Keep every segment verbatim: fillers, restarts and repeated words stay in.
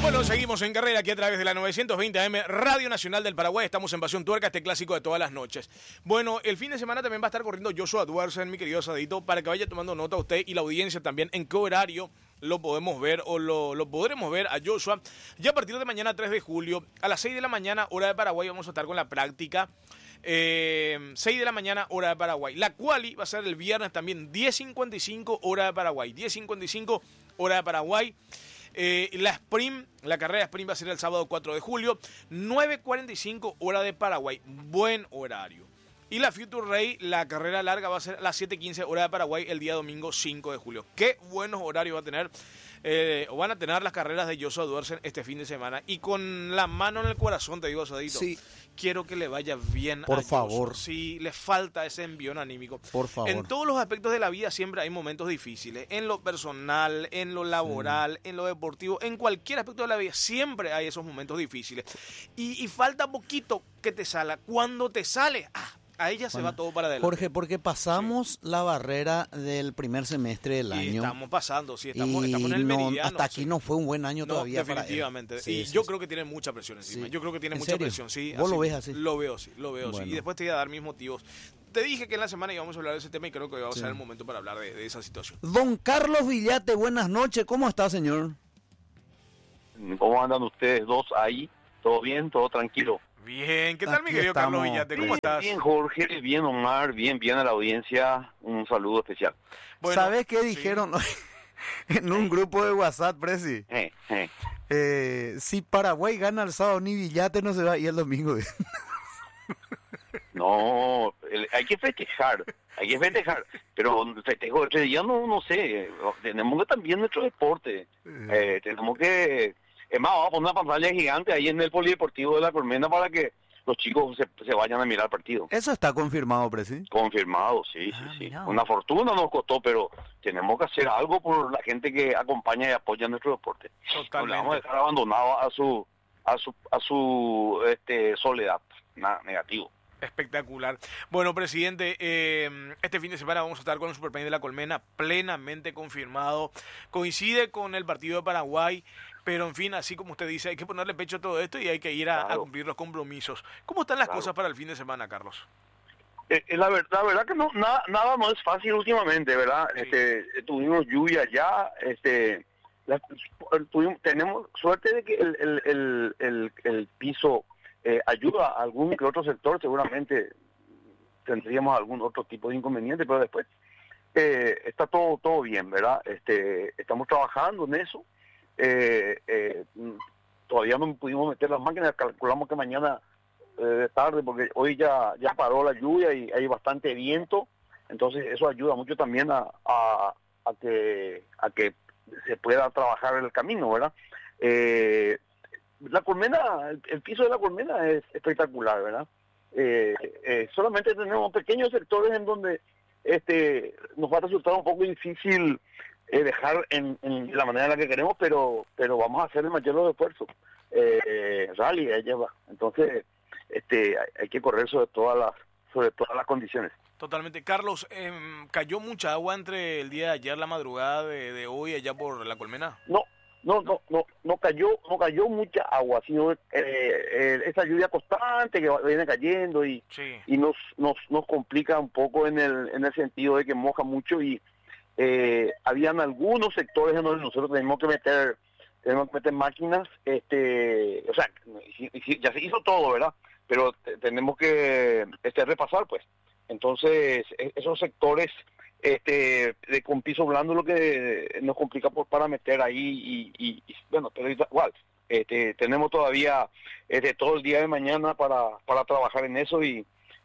Bueno, seguimos en carrera aquí a través de la novecientos veinte A M Radio Nacional del Paraguay. Estamos en Pasión Tuerca, este clásico de todas las noches. Bueno, el fin de semana también va a estar corriendo Joshua Duersen, mi querido Asadito, para que vaya tomando nota usted y la audiencia también en qué horario lo podemos ver o lo, lo podremos ver a Joshua. Ya a partir de mañana tres de julio, a las seis de la mañana, hora de Paraguay, vamos a estar con la práctica. Eh, seis de la mañana, hora de Paraguay. La quali va a ser el viernes también, diez cincuenta y cinco, hora de Paraguay. diez cincuenta y cinco, hora de Paraguay. Eh, la sprint, la carrera sprint va a ser el sábado cuatro de julio, nueve cuarenta y cinco, hora de Paraguay. Buen horario. Y la Future Ray, la carrera larga, va a ser a las siete quince, hora de Paraguay, el día domingo cinco de julio. Qué buenos horarios va a tener, eh, o van a tener las carreras de Joshua Duersen este fin de semana. Y con la mano en el corazón, te digo, Asadito, sí, quiero que le vaya bien por a favor. Joshua. Sí, le falta ese envión anímico. Por favor. En todos los aspectos de la vida siempre hay momentos difíciles. En lo personal, en lo laboral, sí, en lo deportivo, en cualquier aspecto de la vida siempre hay esos momentos difíciles. Y, y falta poquito que te salga. Cuando te sale, ah, a ella se bueno, va todo para adelante. Jorge, porque pasamos sí. la barrera del primer semestre del y año. Estamos pasando, sí, estamos, estamos en el no, meridiano. Hasta aquí sí. no fue un buen año no, todavía definitivamente. para él. Sí, y sí, yo sí. creo que tiene mucha presión encima. Sí. Yo creo que tiene mucha serio? presión, sí. ¿Vos así, lo ves así? Lo veo, sí, lo veo, bueno. sí. Y después te voy a dar mis motivos. Te dije que en la semana íbamos a hablar de ese tema y creo que hoy va a sí. ser el momento para hablar de, de esa situación. Don Carlos Villate, buenas noches. ¿Cómo está, señor? ¿Cómo andan ustedes dos ahí? ¿Todo bien? ¿Todo tranquilo? Bien, ¿qué tal, Aquí mi querido estamos. Carlos Villate? ¿Cómo bien, estás? Bien, Jorge, bien, Omar, bien, bien a la audiencia. Un saludo especial. Bueno, ¿sabes qué dijeron sí. en un grupo de WhatsApp, Presi? Eh, eh. Eh, si Paraguay gana el sábado, ni Villate no se va a ir el domingo. No, el, hay que festejar, hay que festejar, pero festejo este día no, no sé, tenemos que también nuestro deporte, eh, tenemos que, es más, vamos a poner una pantalla gigante ahí en el polideportivo de La Colmena para que los chicos se, se vayan a mirar el partido. Eso está confirmado, Presi. Confirmado, sí, ah, sí, sí. Mirá. Una fortuna nos costó, pero tenemos que hacer algo por la gente que acompaña y apoya nuestro deporte. Totalmente. No le vamos a dejar abandonado a su, a su, a su, este, soledad, nada negativo. Espectacular. Bueno, presidente, eh, este fin de semana vamos a estar con el Super Pain de La Colmena, plenamente confirmado. Coincide con el partido de Paraguay, pero en fin, así como usted dice, hay que ponerle pecho a todo esto y hay que ir a, claro. a cumplir los compromisos. ¿Cómo están las claro. cosas para el fin de semana, Carlos? Eh, la, ver, la verdad que no nada, nada no es fácil últimamente, ¿verdad? Sí. Este, tuvimos lluvia ya, este, la, tuvimos, tenemos suerte de que el, el, el, el, el piso Eh, ayuda a algún que otro sector, seguramente tendríamos algún otro tipo de inconveniente, pero después eh, está todo todo bien, ¿verdad? Este, estamos trabajando en eso, eh, eh, todavía no pudimos meter las máquinas, calculamos que mañana eh, tarde, porque hoy ya ya paró la lluvia y hay bastante viento, entonces eso ayuda mucho también a, a, a que a que se pueda trabajar el camino, ¿verdad? Eh, La Colmena, el, el piso de La Colmena es espectacular, ¿verdad? Eh, eh, solamente tenemos pequeños sectores en donde este nos va a resultar un poco difícil eh, dejar en, en la manera en la que queremos, pero pero vamos a hacer el mayor esfuerzo. Eh, rally, ella va. Entonces, este hay, hay que correr sobre todas las sobre todas las condiciones. Totalmente. Carlos, eh, ¿cayó mucha agua entre el día de ayer, la madrugada de, de hoy, allá por La Colmena? No. No, no, no, no cayó, no cayó mucha agua, sino eh, eh, esa lluvia constante que viene cayendo y, sí. y nos, nos, nos complica un poco en el, en el sentido de que moja mucho y eh, habían algunos sectores en donde nosotros tenemos que meter, tenemos que meter máquinas, este, o sea, ya se hizo todo, ¿verdad? Pero tenemos que este repasar, pues. Entonces, esos sectores este de con piso blando lo que nos complica por para meter ahí y, y, y bueno, pero igual este tenemos todavía este todo el día de mañana para para trabajar en eso y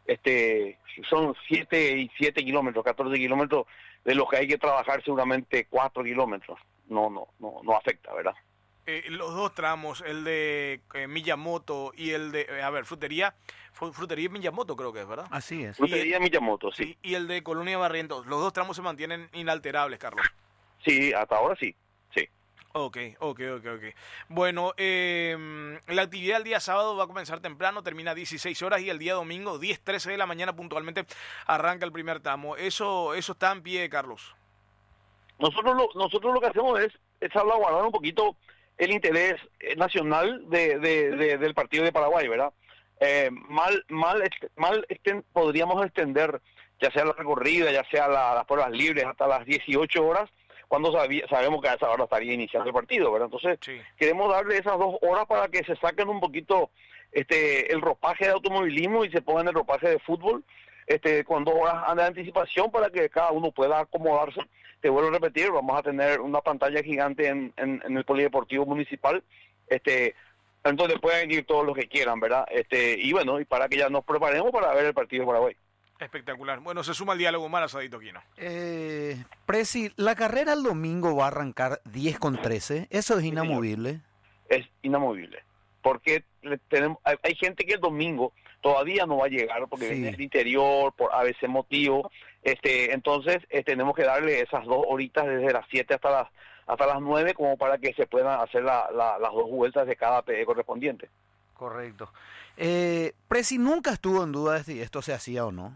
este son siete y siete kilómetros, catorce kilómetros de los que hay que trabajar, seguramente cuatro kilómetros no no no no afecta, ¿verdad? Eh, los dos tramos, el de eh, Miyamoto y el de, eh, a ver, Frutería, Frutería Miyamoto creo que es, ¿verdad? Así es. Frutería Miyamoto, sí. sí. Y el de Colonia Barrientos, los dos tramos se mantienen inalterables, Carlos. Sí, hasta ahora sí, sí. Ok, ok, ok, ok. Bueno, eh, la actividad el día sábado va a comenzar temprano, termina a dieciséis horas y el día domingo, diez trece de la mañana puntualmente, arranca el primer tramo. Eso eso está en pie, Carlos. Nosotros lo, nosotros lo que hacemos es, es salvaguardar un poquito el interés nacional de, de, de, del partido de Paraguay, ¿verdad? Eh, mal, mal, mal exten, podríamos extender, ya sea la recorrida, ya sea la, las pruebas libres, hasta las dieciocho horas, cuando sabía, sabemos que a esa hora estaría iniciando el partido, ¿verdad? Entonces, sí. queremos darle esas dos horas para que se saquen un poquito este el ropaje de automovilismo y se pongan el ropaje de fútbol, este con dos horas de anticipación para que cada uno pueda acomodarse. Te vuelvo a repetir, vamos a tener una pantalla gigante en, en, en el Polideportivo Municipal, este en donde pueden ir todos los que quieran, ¿verdad? Este y bueno, y para que ya nos preparemos para ver el partido de Paraguay. Espectacular. Bueno, se suma el diálogo más Asadito Quino. Eh, Presi, la carrera el domingo va a arrancar diez con trece. ¿Eso es inamovible? Es inamovible. Porque tenemos, hay, hay gente que el domingo todavía no va a llegar porque sí. viene del interior, por a veces motivo. Este, entonces eh, tenemos que darle esas dos horitas desde las siete hasta las hasta las nueve como para que se puedan hacer la, la, las dos vueltas de cada P E correspondiente. Correcto. Eh, Presi, ¿nunca estuvo en duda de si esto se hacía o no?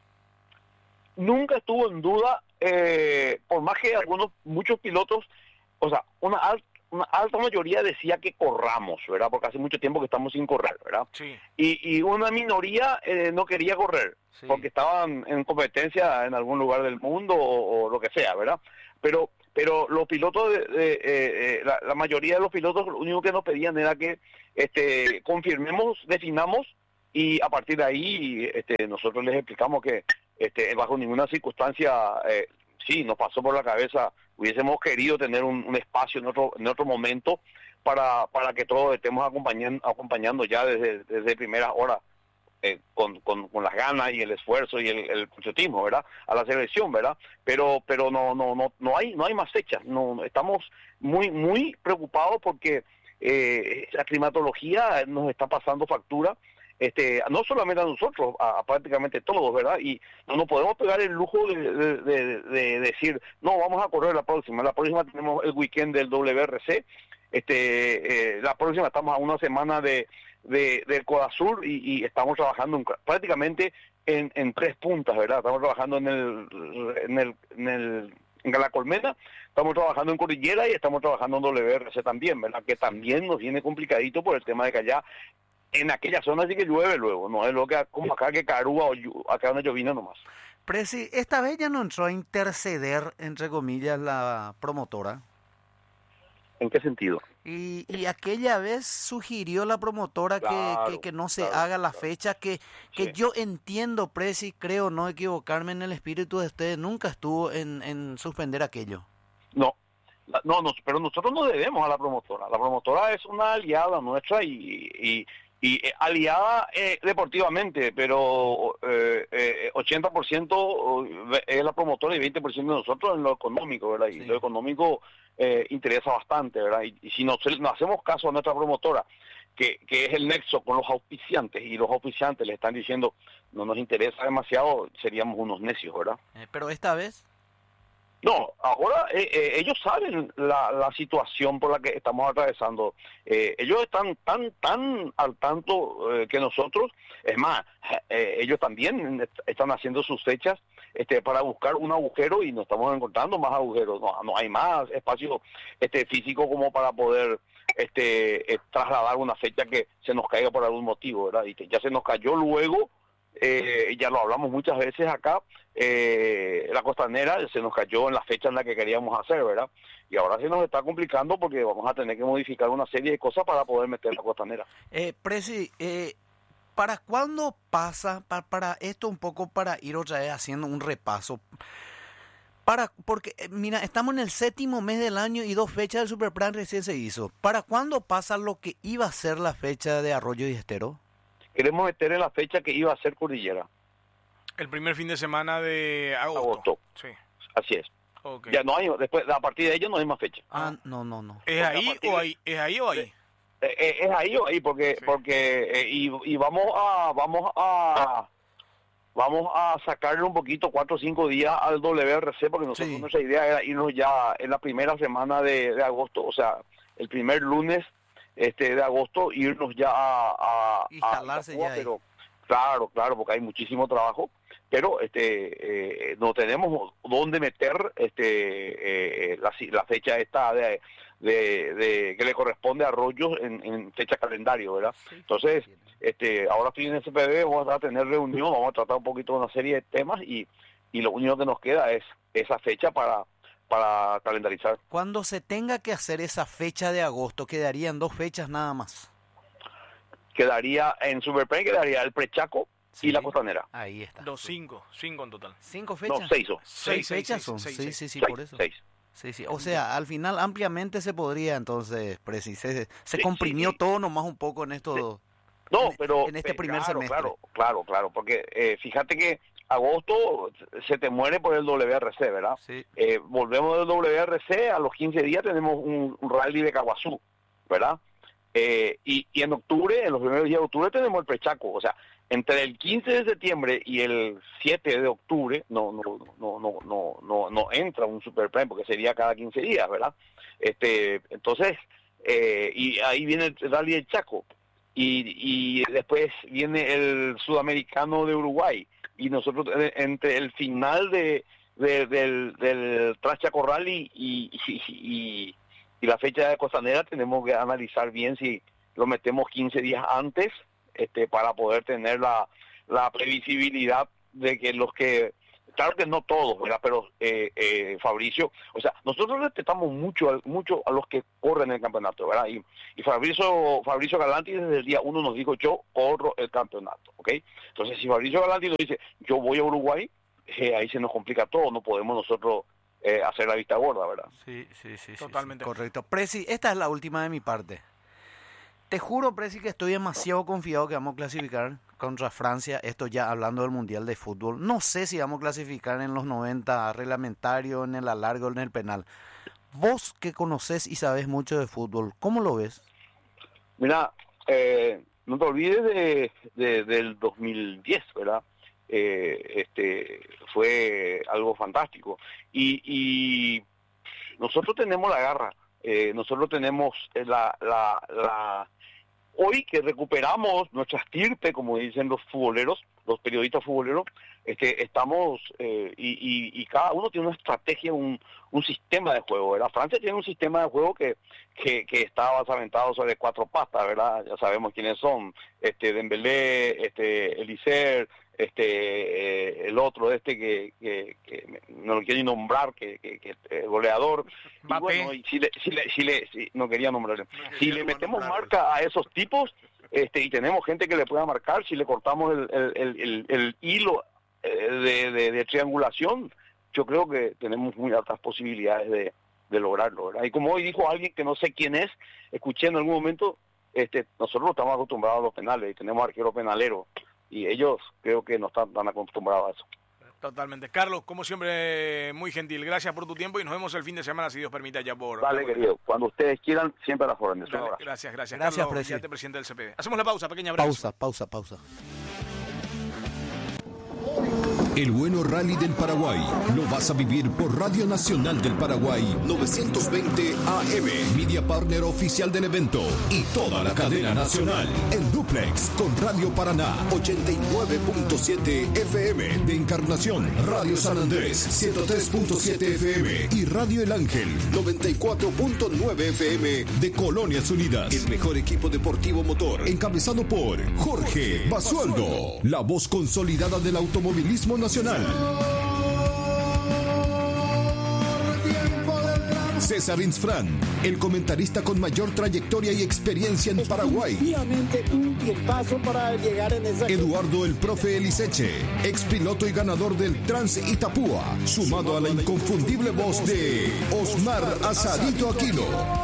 Nunca estuvo en duda, eh, por más que algunos, muchos pilotos, o sea, una, al, una alta mayoría decía que corramos, ¿verdad? Porque hace mucho tiempo que estamos sin correr, ¿verdad? Sí. Y, y una minoría eh, no quería correr, sí. porque estaban en competencia en algún lugar del mundo o, o lo que sea, ¿verdad? Pero pero los pilotos, de, de, eh, eh, la, la mayoría de los pilotos, lo único que nos pedían era que este confirmemos, definamos, y a partir de ahí este, nosotros les explicamos que este, bajo ninguna circunstancia, eh, sí, nos pasó por la cabeza, hubiésemos querido tener un, un espacio en otro en otro momento para para que todos estemos acompañando, acompañando ya desde, desde primeras horas, eh, con, con, con las ganas y el esfuerzo y el, el patriotismo, ¿verdad? A la selección, ¿verdad? Pero pero no no no no hay no hay más fechas, no estamos muy muy preocupados porque eh, la climatología nos está pasando factura. Este, no solamente a nosotros, a, a prácticamente todos, ¿verdad? Y no nos podemos pegar el lujo de, de, de, de decir, no, vamos a correr la próxima. La próxima tenemos el weekend del W R C. Este, eh, la próxima estamos a una semana de, de del Codasur y, y estamos trabajando en, prácticamente en, en tres puntas, ¿verdad? Estamos trabajando en el, en el, en el en la Colmena, estamos trabajando en Cordillera y estamos trabajando en W R C también, ¿verdad? Que también nos viene complicadito por el tema de que allá en aquella zona sí que llueve luego, no es lo que como acá que Carúa o acá donde llovina nomás. Presi, esta vez ya no entró a interceder, entre comillas, la promotora. ¿En qué sentido? Y, y aquella vez sugirió la promotora claro, que, que, que no se claro, haga la claro. fecha, que, que sí. yo entiendo, Presi, creo no equivocarme en el espíritu de ustedes, nunca estuvo en, en suspender aquello. No. No, no, pero nosotros no debemos a la promotora. La promotora es una aliada nuestra y, y, y eh, aliada eh, deportivamente, pero eh, eh, ochenta por ciento es la promotora y veinte por ciento de nosotros en lo económico, ¿verdad? Y sí. lo económico eh, interesa bastante, ¿verdad? Y, y si no, no hacemos caso a nuestra promotora, que, que es el nexo con los auspiciantes, y los auspiciantes le están diciendo no nos interesa demasiado, seríamos unos necios, ¿verdad? Eh, pero esta vez... No, ahora eh, eh, ellos saben la, la situación por la que estamos atravesando. Eh, ellos están tan tan al tanto eh, que nosotros. Es más, eh, ellos también est- están haciendo sus fechas este, para buscar un agujero y no estamos encontrando más agujeros. No, no hay más espacio este, físico como para poder este, eh, trasladar una fecha que se nos caiga por algún motivo, ¿verdad? Y que ya se nos cayó luego. Eh, ya lo hablamos muchas veces acá, eh, la costanera se nos cayó en la fecha en la que queríamos hacer, ¿verdad? Y ahora se nos está complicando porque vamos a tener que modificar una serie de cosas para poder meter la costanera. Eh, Presi, eh, ¿para cuándo pasa, para, para esto un poco, para ir otra vez haciendo un repaso? Para, porque, eh, mira, estamos en el séptimo mes del año y dos fechas del Superplan recién se hizo. ¿Para cuándo pasa lo que iba a ser la fecha de Arroyo y Estero? Queremos meter en la fecha que iba a ser Cordillera. El primer fin de semana de agosto. Agosto. Sí. Así es. Okay. Ya no hay, después, a partir de ello no hay más fecha. Ah, no, no, no. ¿Es ahí o ahí? ¿Es ahí o ahí? Eh, eh, es ahí o ahí, porque, sí. porque eh, y, y vamos a, vamos a, vamos a sacarle un poquito, cuatro o cinco días al W R C, porque nosotros sí. nuestra idea era irnos ya en la primera semana de, de agosto, o sea, el primer lunes este de agosto, irnos ya a, a instalarse a, ya pero ahí. Claro, claro, porque hay muchísimo trabajo, pero este eh, no tenemos dónde meter este eh, la, la fecha esta de, de, de que le corresponde a Arroyos en, en fecha calendario, ¿verdad? Entonces, este, ahora estoy en S P B, vamos a tener reunión, vamos a tratar un poquito de una serie de temas y, y lo único que nos queda es esa fecha para, para calendarizar. Cuando se tenga que hacer esa fecha de agosto, quedarían dos fechas nada más. Quedaría, en Superprem quedaría el Prechaco Sí. y la Costanera. Ahí está. Dos, cinco, cinco en total. ¿Cinco fechas? No, seis. o- ¿Seis Seis, fechas seis, son? seis, sí, seis, sí, sí, seis, por eso. seis. Sí, sí. O sea, al final ampliamente se podría entonces, Preci, se, se Sí, comprimió sí. todo nomás un poco en esto. No, en- pero... en este eh, primer claro, semestre. Claro, claro, claro, porque eh, fíjate que agosto se te muere por el W R C, ¿verdad? Sí. Eh, volvemos del W R C, a los quince días tenemos un, un rally de Caguazú, ¿verdad? Eh, y, y en octubre, en los primeros días de octubre tenemos el Prechaco, o sea, entre el quince de septiembre y el siete de octubre no no no no no no no entra un Superprem porque sería cada quince días, ¿verdad? Este, entonces eh, y ahí viene el rally del Chaco y, y después viene el sudamericano de Uruguay y nosotros eh, entre el final de, de del del Traschaco Rally y y, y y la fecha de Costanera tenemos que analizar bien si lo metemos quince días antes este para poder tener la, la previsibilidad de que los que, claro que no todos, ¿verdad? Pero eh, eh, Fabricio, o sea, nosotros respetamos mucho, a- mucho a los que corren el campeonato, ¿verdad? Y, y Fabricio, Fabricio Galanti desde el día uno nos dijo, yo corro el campeonato, ¿ok? Entonces, si Fabricio Galanti nos dice, yo voy a Uruguay, eh, ahí se nos complica todo, no podemos nosotros eh, hacer la vista gorda, ¿verdad? Sí, sí, sí. sí, Totalmente. sí, correcto. Preci, esta es la última de mi parte. Te juro, Preci, que estoy demasiado confiado que vamos a clasificar contra Francia. Esto ya hablando del Mundial de Fútbol. No sé si vamos a clasificar en los noventa reglamentario, en el alargo, en el penal. Vos que conocés y sabés mucho de fútbol, ¿cómo lo ves? Mira, eh, no te olvides de, de- del dos mil diez, ¿verdad? Eh, este fue algo fantástico y, y nosotros tenemos la garra, eh, nosotros tenemos la, la, la hoy que recuperamos nuestra estirpe, como dicen los futboleros, los periodistas futboleros, este, estamos eh, y, y, y cada uno tiene una estrategia, un, un sistema de juego, ¿verdad? Francia tiene un sistema de juego que, que, que está basamentado sobre cuatro patas, ¿verdad? Ya sabemos quiénes son, este Dembélé, este Eliezer, este eh, el otro este que, que, que no lo quiero ni nombrar, que, que, que es goleador. Y Mbappé. bueno, y si le, si le, si le si- no quería nombrarle. No Si quería le metemos nombrarle. marca a esos tipos, este y tenemos gente que le pueda marcar, si le cortamos el, el, el, el, el hilo eh, de, de, de triangulación, yo creo que tenemos muy altas posibilidades de, de lograrlo, ¿verdad? Y como hoy dijo alguien que no sé quién es, escuché en algún momento, este nosotros no estamos acostumbrados a los penales y tenemos arquero penalero y ellos creo que no están tan acostumbrados a eso. Totalmente. Carlos, como siempre, muy gentil. Gracias por tu tiempo y nos vemos el fin de semana, si Dios permite, allá por... Vale, por- querido, cuando ustedes quieran, siempre a las órdenes. Un Dale, abrazo. gracias, gracias. Gracias, Carlos Presi. Villate, presidente del C P B. Hacemos la pausa, pequeña breve. Pausa, pausa, pausa. El bueno rally del Paraguay lo vas a vivir por Radio Nacional del Paraguay novecientos veinte A M, media partner oficial del evento y toda la cadena nacional en duplex con Radio Paraná ochenta y nueve punto siete F M de Encarnación, Radio San Andrés ciento tres punto siete F M y Radio El Ángel noventa y cuatro punto nueve F M de Colonias Unidas. El mejor equipo deportivo motor encabezado por Jorge Basualdo, la voz consolidada del automovilismo nacional. César Insfrán, el comentarista con mayor trayectoria y experiencia en Paraguay. Efectivamente, un tiempazo para llegar en esa... Eduardo el Profe Eliseche, ex piloto y ganador del Trans Itapúa, sumado a la inconfundible voz de Osmar Asadito Aquino.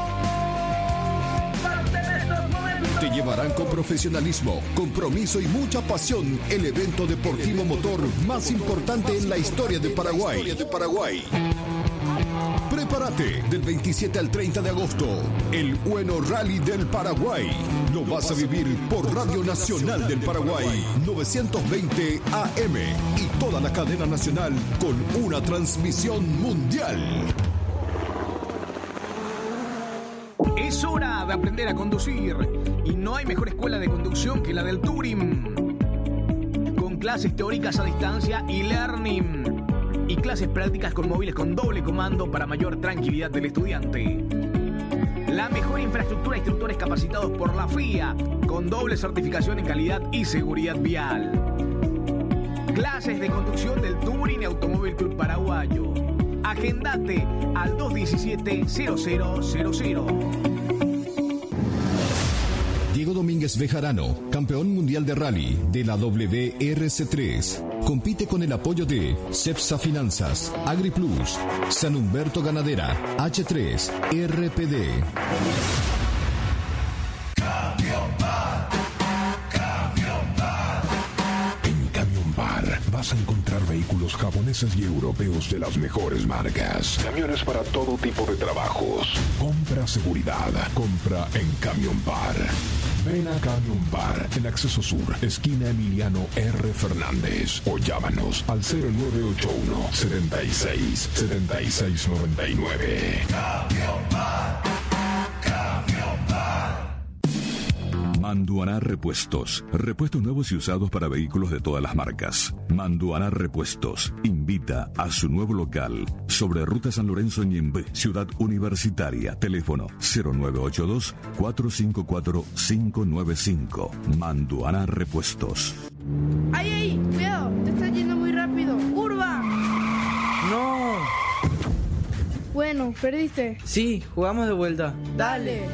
Te llevarán con profesionalismo, compromiso y mucha pasión el evento deportivo motor más importante en la historia de Paraguay. Prepárate del veintisiete al treinta de agosto, el bueno Rally del Paraguay. Lo vas a vivir por Radio Nacional del Paraguay novecientos veinte A M y toda la cadena nacional con una transmisión mundial. Es hora de aprender a conducir y no hay mejor escuela de conducción que la del Turing. Con clases teóricas a distancia y learning y clases prácticas con móviles con doble comando para mayor tranquilidad del estudiante. La mejor infraestructura, instructores capacitados por la F I A, con doble certificación en calidad y seguridad vial. Clases de conducción del Touring Automóvil Club Paraguayo. Agendate al dos diecisiete cero cero cero cero. Diego Domínguez Bejarano, campeón mundial de rally de la W R C tres. Compite con el apoyo de Cepsa Finanzas, AgriPlus, San Humberto Ganadera, H tres, R P D. Vas a encontrar vehículos japoneses y europeos de las mejores marcas. Camiones para todo tipo de trabajos. Compra seguridad. Compra en Camión Par. Ven a Camión Par, en Acceso Sur, esquina Emiliano R. Fernández. O llámanos al cero nueve ocho uno, setenta y seis, setenta y seis noventa y nueve. Camión Par. Camión Par. Manduaná Repuestos. Repuestos nuevos y usados para vehículos de todas las marcas. Manduaná Repuestos invita a su nuevo local sobre Ruta San Lorenzo Ñembe, Ciudad Universitaria. Teléfono cero nueve ocho dos, cuatro cinco cuatro, cinco nueve cinco. Manduaná Repuestos. ¡Ay, ay! ¡Cuidado! Te estás yendo muy rápido. ¡Curva! ¡No! Bueno, perdiste. Sí, jugamos de vuelta. Dale.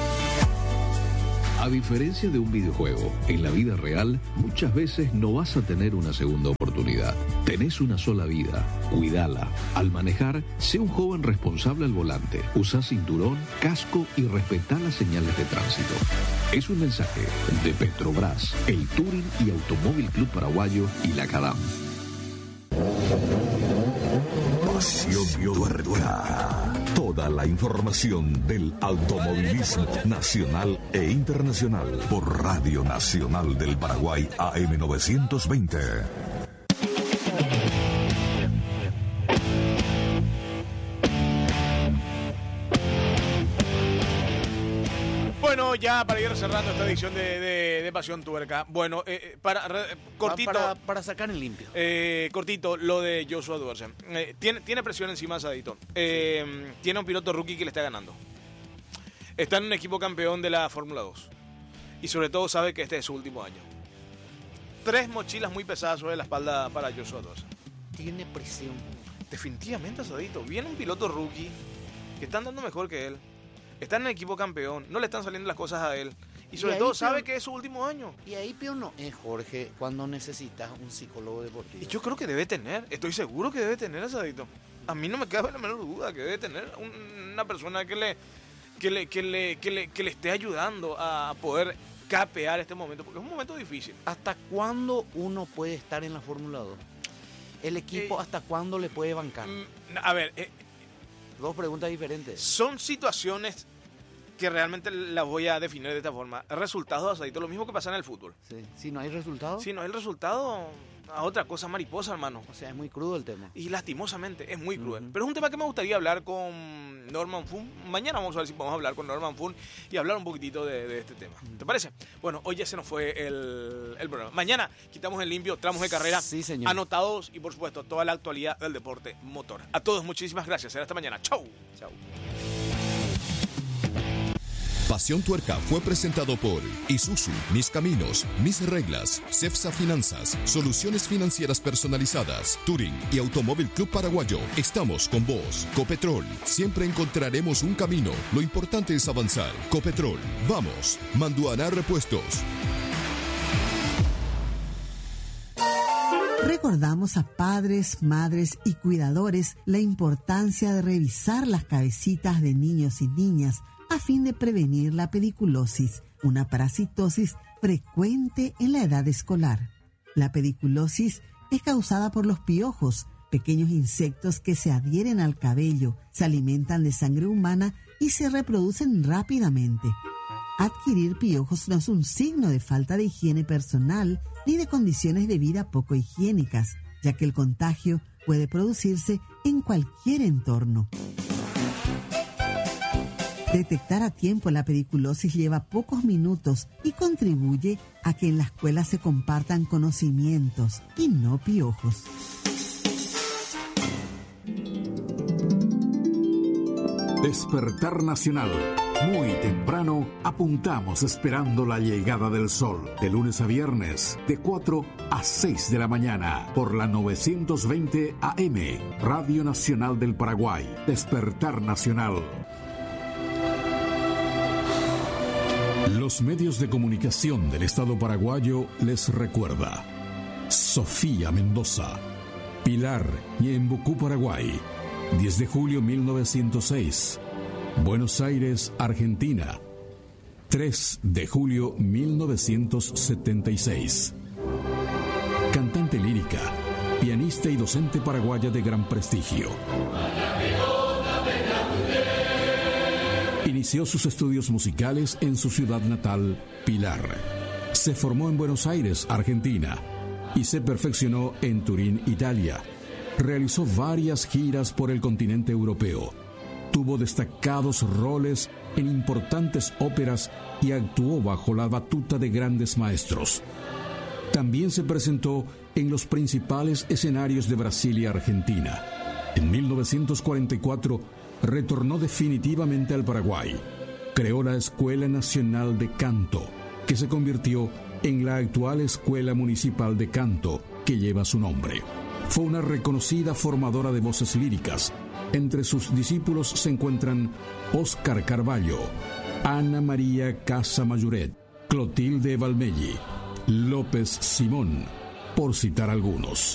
A diferencia de un videojuego, en la vida real muchas veces no vas a tener una segunda oportunidad. Tenés una sola vida, cuídala. Al manejar, sé un joven responsable al volante. Usa cinturón, casco y respetá las señales de tránsito. Es un mensaje de Petrobras, el Touring y Automóvil Club Paraguayo y la CADAM. Pasión Tuerca. Toda la información del automovilismo nacional e internacional por Radio Nacional del Paraguay A M novecientos veinte. Bueno, ya para ir cerrando esta edición de, de, de Pasión Tuerca. Bueno, eh, para eh, cortito. Para, para sacar en limpio. Eh, cortito, lo de Joshua Duersen. Eh, tiene, tiene presión encima, Sadito. Eh, tiene un piloto rookie que le está ganando. Está en un equipo campeón de la Fórmula dos. Y sobre todo sabe que este es su último año. Tres mochilas muy pesadas sobre la espalda para Joshua Duersen. Tiene presión. Definitivamente, Sadito. Viene un piloto rookie que está andando mejor que él. Está en el equipo campeón, no le están saliendo las cosas a él. Y sobre y todo sabe peor, que es su último año. Y ahí peor no es, Jorge, cuando necesitas un psicólogo deportivo. Y yo creo que debe tener, estoy seguro que debe tener, Asadito. A mí no me cabe la menor duda que debe tener un, una persona que le, que, le, que, le, que, le, que le esté ayudando a poder capear este momento, porque es un momento difícil. ¿Hasta cuándo uno puede estar en la Fórmula dos? ¿El equipo eh, hasta cuándo le puede bancar? A ver... Eh, Dos preguntas diferentes. Son situaciones que realmente las voy a definir de esta forma. Resultados, Asadito, lo mismo que pasa en el fútbol. Sí. Si no hay resultado. Si no hay el resultado, a otra cosa mariposa, hermano. O sea, es muy crudo el tema. Y lastimosamente, es muy cruel. Uh-huh. Pero es un tema que me gustaría hablar con Norman Fun. Mañana vamos a ver si podemos hablar con Norman Fun y hablar un poquitito de, de este tema. ¿Te parece? Bueno, hoy ya se nos fue el, el programa. Mañana quitamos en limpio tramos de carrera. Sí, señor. Anotados y, por supuesto, toda la actualidad del deporte motor. A todos, muchísimas gracias. Será hasta mañana. Chau. Chau. Pasión Tuerca fue presentado por Isuzu, Mis Caminos, Mis Reglas, Cepsa Finanzas, Soluciones Financieras Personalizadas, Touring y Automóvil Club Paraguayo. Estamos con vos. Copetrol, siempre encontraremos un camino. Lo importante es avanzar. Copetrol, vamos. Manduaná Repuestos. Recordamos a padres, madres y cuidadores la importancia de revisar las cabecitas de niños y niñas a fin de prevenir la pediculosis, una parasitosis frecuente en la edad escolar. La pediculosis es causada por los piojos, pequeños insectos que se adhieren al cabello, se alimentan de sangre humana y se reproducen rápidamente. Adquirir piojos no es un signo de falta de higiene personal ni de condiciones de vida poco higiénicas, ya que el contagio puede producirse en cualquier entorno. Detectar a tiempo la pediculosis lleva pocos minutos y contribuye a que en la escuela se compartan conocimientos y no piojos. Despertar Nacional. Muy temprano, apuntamos esperando la llegada del sol. De lunes a viernes, de cuatro a seis de la mañana, por la novecientos veinte A M, Radio Nacional del Paraguay. Despertar Nacional. Los medios de comunicación del Estado paraguayo les recuerda. Sofía Mendoza. Pilar, Ñembucú, Paraguay. diez de julio mil novecientos seis. Buenos Aires, Argentina. tres de julio mil novecientos setenta y seis. Cantante lírica, pianista y docente paraguaya de gran prestigio. Inició sus estudios musicales en su ciudad natal, Pilar. Se formó en Buenos Aires, Argentina, y se perfeccionó en Turín, Italia. Realizó varias giras por el continente europeo. Tuvo destacados roles en importantes óperas y actuó bajo la batuta de grandes maestros. También se presentó en los principales escenarios de Brasil y Argentina. En mil novecientos cuarenta y cuatro retornó definitivamente al Paraguay. Creó la Escuela Nacional de Canto, que se convirtió en la actual Escuela Municipal de Canto, que lleva su nombre. Fue una reconocida formadora de voces líricas. Entre sus discípulos se encuentran Óscar Carballo, Ana María Casamayuret, Clotilde Valmelli, López Simón, por citar algunos.